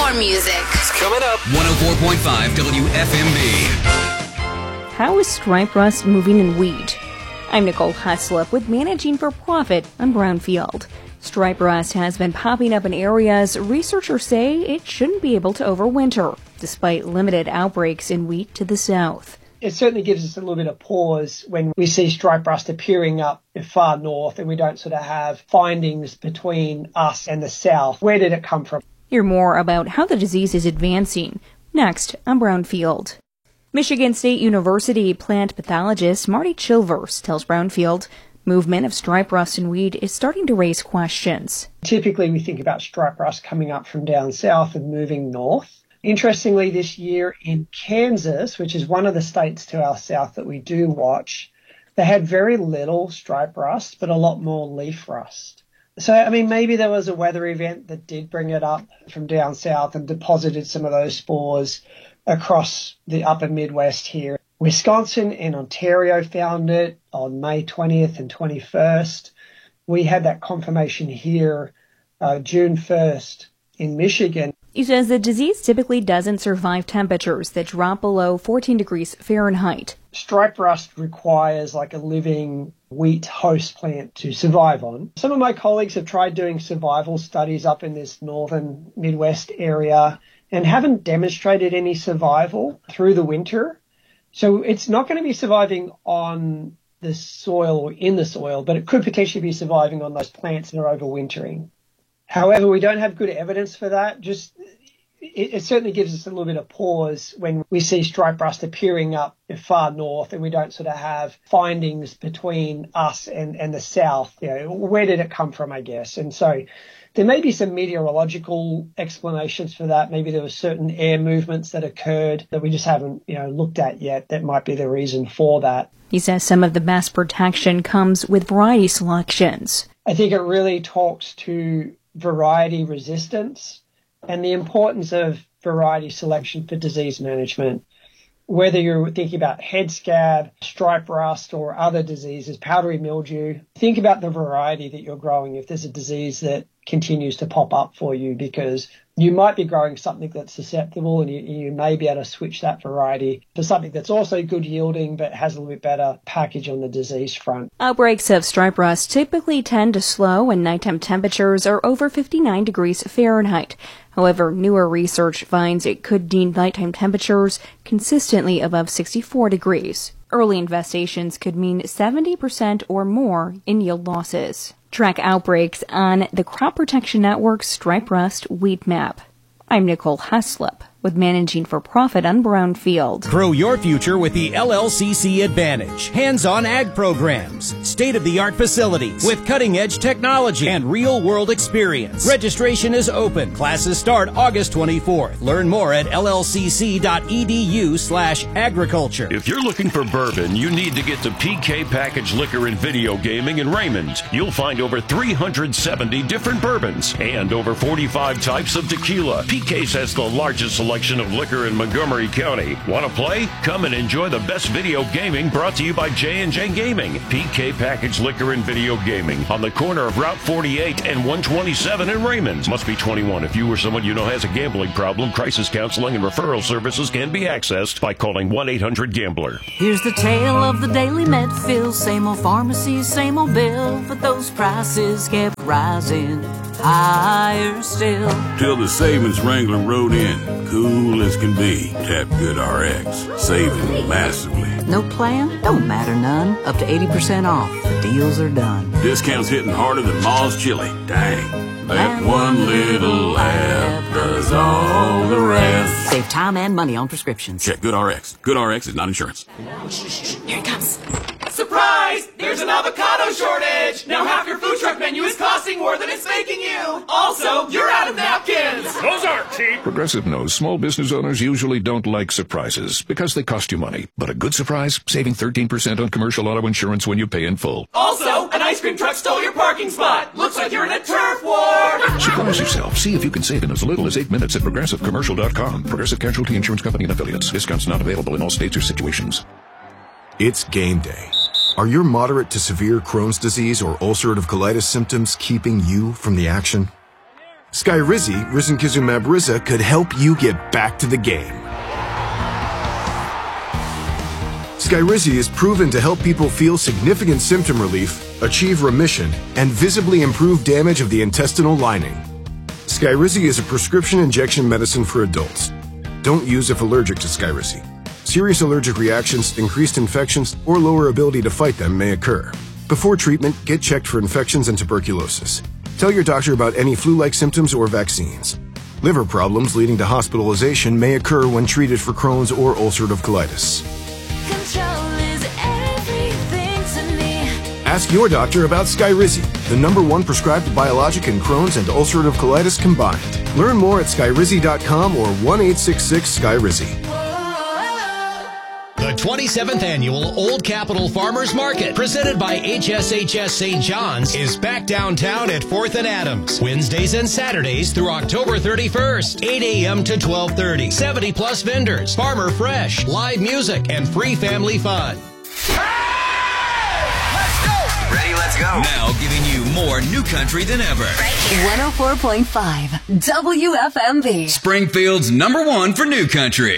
More music. It's coming up. 104.5 WFMB. How is stripe rust moving in wheat? I'm Nicole Heslop with Managing for Profit on Brownfield. Stripe rust has been popping up in areas researchers say it shouldn't be able to overwinter, despite limited outbreaks in wheat to the south. It certainly gives us a little bit of pause when we see stripe rust appearing up far north and we don't sort of have findings between us and the south. Where did it come from? Hear more about how the disease is advancing next on Brownfield. Michigan State University plant pathologist Marty Chilvers tells Brownfield movement of stripe rust in wheat is starting to raise questions. Typically, we think about stripe rust coming up from down south and moving north. Interestingly, this year in Kansas, which is one of the states to our south that we do watch, they had very little stripe rust, but a lot more leaf rust. So, maybe there was a weather event that did bring it up from down south and deposited some of those spores across the upper Midwest here. Wisconsin and Ontario found it on May 20th and 21st. We had that confirmation here June 1st in Michigan. He says the disease typically doesn't survive temperatures that drop below 14 degrees Fahrenheit. Stripe rust requires like a living wheat host plant to survive on. Some of my colleagues have tried doing survival studies up in this northern Midwest area and haven't demonstrated any survival through the winter. So it's not going to be surviving on the soil or in the soil, but it could potentially be surviving on those plants that are overwintering. However, we don't have good evidence for that. It certainly gives us a little bit of pause when we see stripe rust appearing up far north and we don't sort of have findings between us and the south. Where did it come from, I guess? And so there may be some meteorological explanations for that. Maybe there were certain air movements that occurred that we just haven't, looked at yet. That might be the reason for that. He says some of the best protection comes with variety selections. I think it really talks to variety resistance and the importance of variety selection for disease management. Whether you're thinking about head scab, stripe rust, or other diseases, powdery mildew, think about the variety that you're growing if there's a disease that continues to pop up for you, because you might be growing something that's susceptible and you may be able to switch that variety for something that's also good yielding but has a little bit better package on the disease front. Outbreaks of stripe rust typically tend to slow when nighttime temperatures are over 59 degrees Fahrenheit. However, newer research finds it could need nighttime temperatures consistently above 64 degrees. Early infestations could mean 70% or more in yield losses. Track outbreaks on the Crop Protection Network's Stripe Rust Wheat Map. I'm Nicole Heslop with Managing for Profit on Brownfield. Grow your future with the LLCC Advantage. Hands-on ag programs, state-of-the-art facilities with cutting-edge technology and real-world experience. Registration is open. Classes start August 24th. Learn more at llcc.edu/agriculture. If you're looking for bourbon, you need to get to PK Package Liquor and Video Gaming in Raymond. You'll find over 370 different bourbons and over 45 types of tequila. PK's has the largest selection of liquor in Montgomery County. Want to play? Come and enjoy the best video gaming, brought to you by J&J Gaming. PK Package Liquor and Video Gaming on the corner of Route 48 and 127 in Raymond. Must be 21. If you or someone you know has a gambling problem, crisis counseling and referral services can be accessed by calling 1-800-GAMBLER. Here's the tale of the daily med fill. Same old pharmacy, same old bill, but those prices kept rising higher still. Till the savings Wrangler rode in, cool as can be. Tap GoodRx, saving massively. No plan? Don't matter none. Up to 80% off. The deals are done. Discounts hitting harder than Ma's chili. Dang. That one little app does all the rest. Save time and money on prescriptions. Check GoodRx. GoodRx is not insurance. Here it comes. Surprise! There's an avocado shortage! Now half your food truck menu is costing more than it's making you! Also, you're out of napkins! Those aren't cheap! Progressive knows small business owners usually don't like surprises because they cost you money. But a good surprise? Saving 13% on commercial auto insurance when you pay in full. Also, an ice cream truck stole your parking spot! Looks like you're in a turf war! Surprise yourself. See if you can save in as little as 8 minutes at ProgressiveCommercial.com. Progressive Casualty Insurance Company and Affiliates. Discounts not available in all states or situations. It's game day. Are your moderate to severe Crohn's disease or ulcerative colitis symptoms keeping you from the action? Skyrizi, risankizumab Riza, could help you get back to the game. Skyrizi is proven to help people feel significant symptom relief, achieve remission, and visibly improve damage of the intestinal lining. Skyrizi is a prescription injection medicine for adults. Don't use if allergic to Skyrizi. Serious allergic reactions, increased infections, or lower ability to fight them may occur. Before treatment, get checked for infections and tuberculosis. Tell your doctor about any flu-like symptoms or vaccines. Liver problems leading to hospitalization may occur when treated for Crohn's or ulcerative colitis. Ask your doctor about Skyrizi, the #1 prescribed biologic in Crohn's and ulcerative colitis combined. Learn more at skyrizi.com or 1-866-SKYRIZI. The 27th Annual Old Capitol Farmers Market, presented by HSHS St. John's, is back downtown at 4th and Adams. Wednesdays and Saturdays through October 31st, 8 a.m. to 12:30. 70-plus vendors, farmer fresh, live music, and free family fun. Ready, let's go. Now giving you more new country than ever. Right here. 104.5 WFMB. Springfield's #1 for new country.